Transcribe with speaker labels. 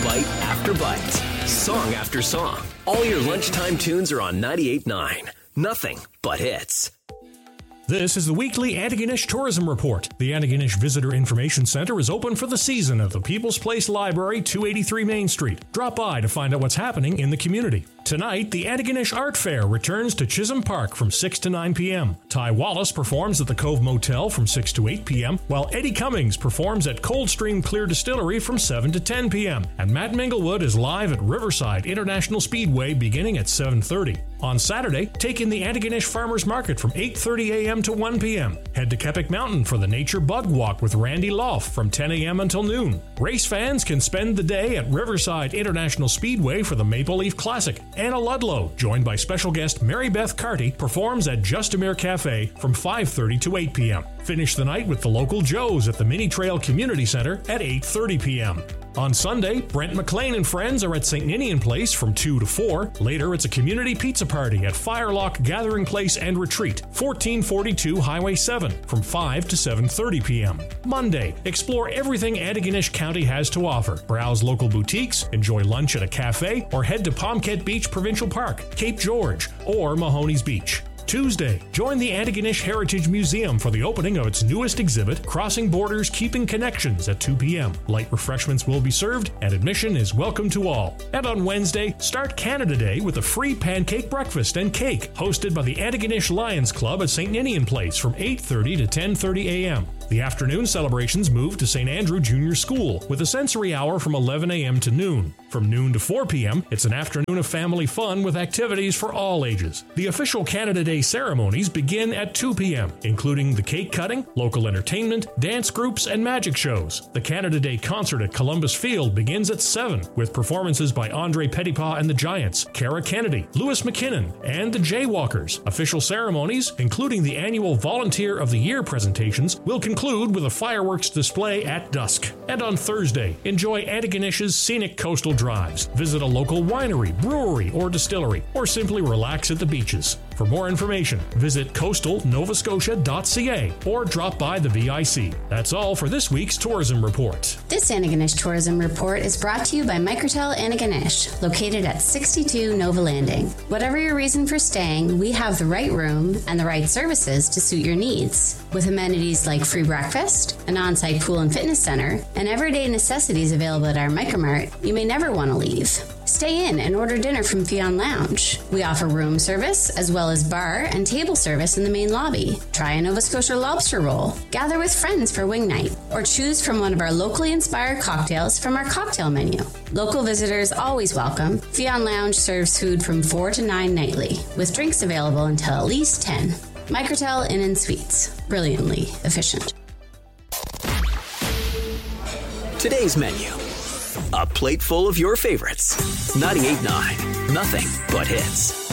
Speaker 1: bite after bite, song after song. All your lunchtime tunes are on 98.9. Nothing but hits.
Speaker 2: This is the weekly Antigonish Tourism Report. The Antigonish Visitor Information Center is open for the season at the People's Place Library, 283 Main Street. Drop by to find out what's happening in the community. Tonight, the Antigonish Art Fair returns to Chisholm Park from 6 to 9 p.m. Ty Wallace performs at the Cove Motel from 6 to 8 p.m., while Eddie Cummings performs at Coldstream Clear Distillery from 7 to 10 p.m., and Matt Minglewood is live at Riverside International Speedway beginning at 7:30. On Saturday, take in the Antigonish Farmers Market from 8:30 a.m. to 1 p.m. Head to Kepik Mountain for the Nature Bug Walk with Randy Loff from 10 a.m. until noon. Race fans can spend the day at Riverside International Speedway for the Maple Leaf Classic. Anna Ludlow, joined by special guest Mary Beth Carty, performs at Justamere Cafe from 5:30 to 8 p.m. Finish the night with the local Joes at the Mini Trail Community Center at 8:30 p.m. On Sunday, Brent McLean and friends are at St. Ninian Place from 2 to 4. Later, it's a community pizza party at Firelock Gathering Place and Retreat, 1442 Highway 7, from 5 to 7:30 p.m. Monday, explore everything Antigonish County has to offer. Browse local boutiques, enjoy lunch at a cafe, or head to Pomket Beach Provincial Park, Cape George, or Mahoney's Beach. Tuesday, join the Antigonish Heritage Museum for the opening of its newest exhibit, Crossing Borders, Keeping Connections, at 2 p.m. Light refreshments will be served, and admission is welcome to all. And on Wednesday, start Canada Day with a free pancake breakfast and cake, hosted by the Antigonish Lions Club at St. Ninian Place from 8:30 to 10:30 a.m. The afternoon celebrations move to St. Andrew Junior School with a sensory hour from 11 a.m. to noon. From noon to 4 p.m., it's an afternoon of family fun with activities for all ages. The official Canada Day ceremonies begin at 2 p.m., including the cake cutting, local entertainment, dance groups, and magic shows. The Canada Day concert at Columbus Field begins at 7, with performances by Andre Petitpas and the Giants, Cara Kennedy, Lewis McKinnon, and the Jaywalkers. Official ceremonies, including the annual Volunteer of the Year presentations, will conclude with a fireworks display at dusk. And on Thursday, enjoy Antigonish's scenic coastal drives. Visit a local winery, brewery, or distillery, or simply relax at the beaches. For more information, visit coastalnovascotia.ca or drop by the VIC. That's all for this week's Tourism Report.
Speaker 3: This Antigonish Tourism Report is brought to you by Microtel Antigonish, located at 62 Nova Landing. Whatever your reason for staying, we have the right room and the right services to suit your needs. With amenities like free breakfast, an on-site pool and fitness center, and everyday necessities available at our Micromart, you may never want to leave. Stay in and order dinner from Fionn Lounge. We offer room service as well as bar and table service in the main lobby. Try a Nova Scotia lobster roll. Gather with friends for wing night. Or choose from one of our locally inspired cocktails from our cocktail menu. Local visitors always welcome. Fionn Lounge serves food from 4 to 9 nightly, with drinks available until at least 10. Microtel Inn and Suites. Brilliantly efficient.
Speaker 1: Today's menu. A plate full of your favorites. 98.9. Nothing but hits.